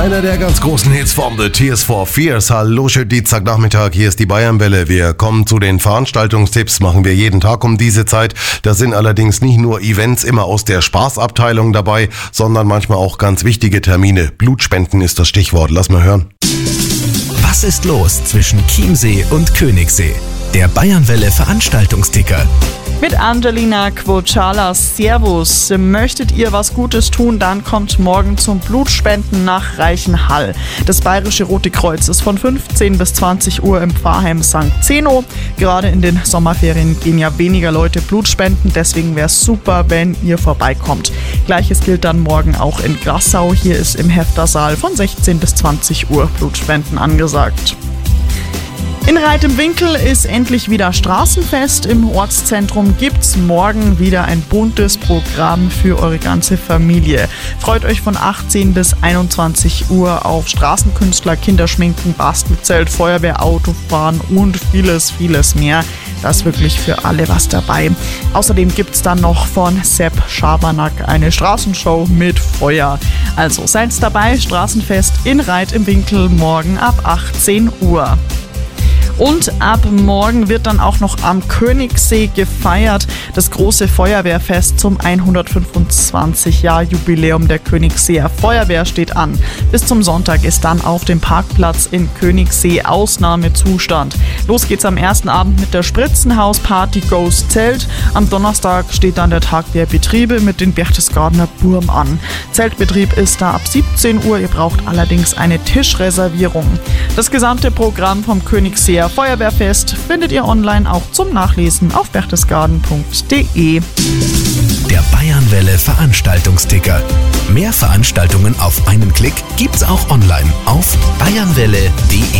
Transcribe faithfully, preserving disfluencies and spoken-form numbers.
Einer der ganz großen Hits von The Tears for Fears. Hallo, schönen Dienstagnachmittag, hier ist die Bayernwelle. Wir kommen zu den Veranstaltungstipps, machen wir jeden Tag um diese Zeit. Da sind allerdings nicht nur Events immer aus der Spaßabteilung dabei, sondern manchmal auch ganz wichtige Termine. Blutspenden ist das Stichwort, lass mal hören. Was ist los zwischen Chiemsee und Königssee? Der Bayernwelle Veranstaltungsticker. Mit Angelina Quocala. Servus. Möchtet ihr was Gutes tun, dann kommt morgen zum Blutspenden nach Reichenhall. Das Bayerische Rote Kreuz ist von fünfzehn bis zwanzig Uhr im Pfarrheim Sankt Zeno. Gerade in den Sommerferien gehen ja weniger Leute Blutspenden, deswegen wäre es super, wenn ihr vorbeikommt. Gleiches gilt dann morgen auch in Grassau. Hier ist im Heftersaal von sechzehn bis zwanzig Uhr Blutspenden angesagt. In Reit im Winkel ist endlich wieder Straßenfest. Im Ortszentrum gibt's morgen wieder ein buntes Programm für eure ganze Familie. Freut euch von achtzehn bis einundzwanzig Uhr auf Straßenkünstler, Kinderschminken, Bastelzelt, Feuerwehr, Autofahren und vieles, vieles mehr. Da ist wirklich für alle was dabei. Außerdem gibt's dann noch von Sepp Schabernack eine Straßenshow mit Feuer. Also seid dabei, Straßenfest in Reit im Winkel morgen ab achtzehn Uhr. Und ab morgen wird dann auch noch am Königssee gefeiert. Das große Feuerwehrfest zum hundertfünfundzwanzig Jahr Jubiläum der Königseer Feuerwehr steht an. Bis zum Sonntag ist dann auf dem Parkplatz in Königssee Ausnahmezustand. Los geht's am ersten Abend mit der Spritzenhaus-Party Ghost Zelt. Am Donnerstag steht dann der Tag der Betriebe mit den Berchtesgadener Burm an. Zeltbetrieb ist da ab siebzehn Uhr. Ihr braucht allerdings eine Tischreservierung. Das gesamte Programm vom Königseer Feuerwehrfest findet ihr online auch zum Nachlesen auf berchtesgaden punkt de. Der Bayernwelle Veranstaltungsticker. Mehr Veranstaltungen auf einen Klick gibt's auch online auf bayernwelle punkt de.